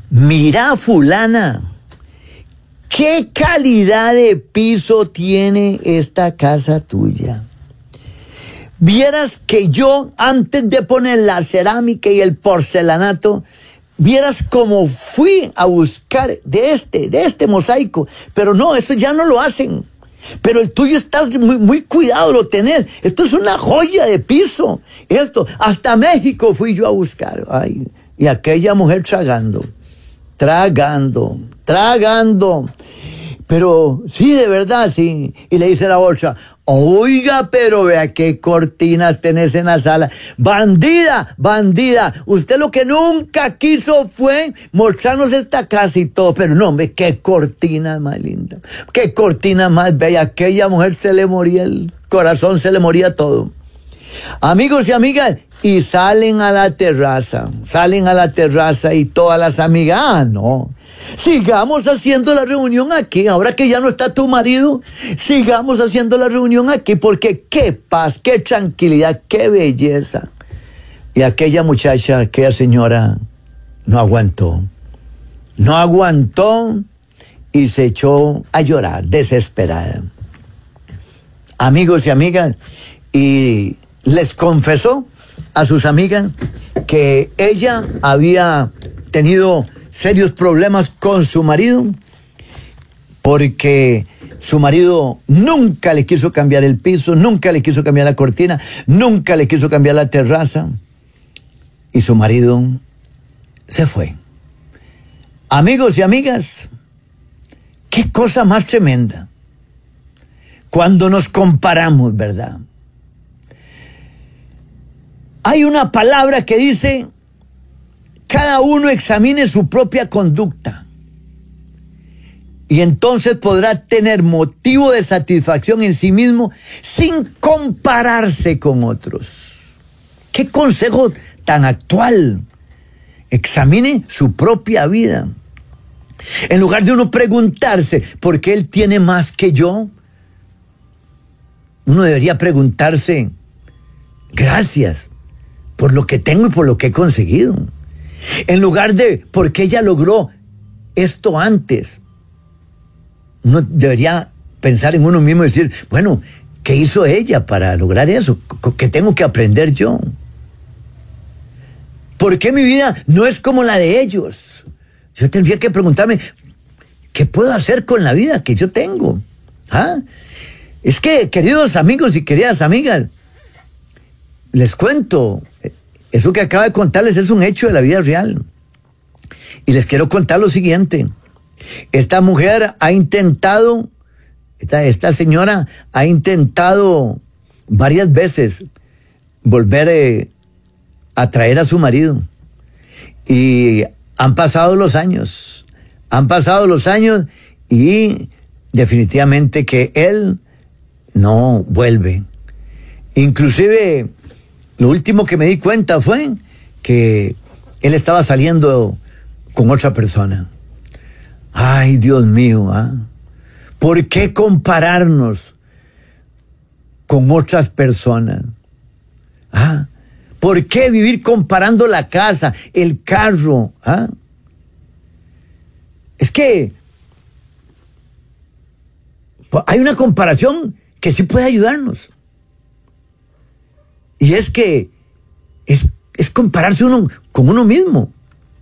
Mira, fulana, ¿qué calidad de piso tiene esta casa tuya? Vieras que yo, antes de poner la cerámica y el porcelanato, vieras cómo fui a buscar de este mosaico. Pero no, eso ya no lo hacen. Pero el tuyo está muy cuidado, lo tenés. Esto es una joya de piso. Esto, hasta México fui yo a buscar. Ay, y aquella mujer tragando. Pero sí, de verdad, sí. Y le dice la otra, oiga, pero vea qué cortinas tenés en la sala. Bandida, usted lo que nunca quiso fue mostrarnos esta casa y todo. Pero no, hombre, qué cortina más linda. Qué cortina más bella. Aquella mujer se le moría el corazón, se le moría todo. Amigos y amigas, y salen a la terraza y todas las amigas, no, sigamos haciendo la reunión aquí, ahora que ya no está tu marido, sigamos haciendo la reunión aquí, porque qué paz, qué tranquilidad, qué belleza. Y aquella muchacha, aquella señora, no aguantó y se echó a llorar, desesperada. Amigos y amigas, y les confesó a sus amigas que ella había tenido serios problemas con su marido porque su marido nunca le quiso cambiar el piso, nunca le quiso cambiar la cortina, nunca le quiso cambiar la terraza y su marido se fue. Amigos y amigas, qué cosa más tremenda cuando nos comparamos, ¿verdad? Hay una palabra que dice, cada uno examine su propia conducta y entonces podrá tener motivo de satisfacción en sí mismo sin compararse con otros. ¡Qué consejo tan actual! Examine su propia vida. En lugar de uno preguntarse, ¿por qué él tiene más que yo? Uno debería preguntarse, gracias por lo que tengo y por lo que he conseguido. En lugar de, ¿por qué ella logró esto antes? Uno debería pensar en uno mismo y decir, bueno, ¿qué hizo ella para lograr eso? ¿Qué tengo que aprender yo? ¿Por qué mi vida no es como la de ellos? Yo tendría que preguntarme, ¿qué puedo hacer con la vida que yo tengo? ¿Ah? Es que, queridos amigos y queridas amigas, les cuento, eso que acabo de contarles es un hecho de la vida real. Y les quiero contar lo siguiente. Esta mujer ha intentado, esta señora ha intentado varias veces volver a traer a su marido. Y han pasado los años y definitivamente que él no vuelve. Inclusive, lo último que me di cuenta fue que él estaba saliendo con otra persona. Ay, Dios mío, ¿ah? ¿Por qué compararnos con otras personas? ¿Ah? ¿Por qué vivir comparando la casa, el carro? ¿Ah? Es que hay una comparación que sí puede ayudarnos. Y es que es compararse uno con uno mismo.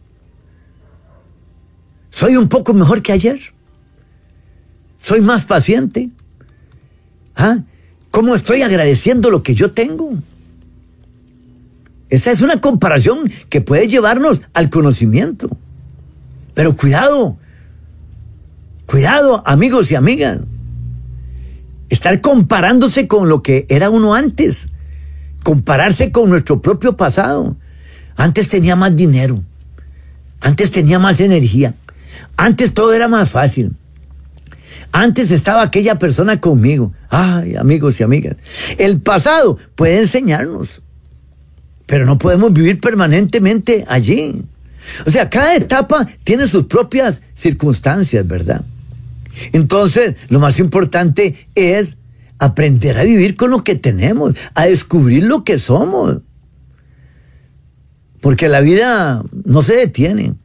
Soy un poco mejor que ayer. Soy más paciente. ¿Ah? ¿Cómo estoy agradeciendo lo que yo tengo? Esa es una comparación que puede llevarnos al conocimiento. Pero cuidado, amigos y amigas. Estar comparándose con lo que era uno antes. Compararse con nuestro propio pasado. Antes tenía más dinero. Antes tenía más energía. Antes todo era más fácil. Antes estaba aquella persona conmigo. Ay, amigos y amigas. El pasado puede enseñarnos, pero no podemos vivir permanentemente allí. O sea, cada etapa tiene sus propias circunstancias, ¿verdad? Entonces, lo más importante es aprender a vivir con lo que tenemos, a descubrir lo que somos. Porque la vida no se detiene.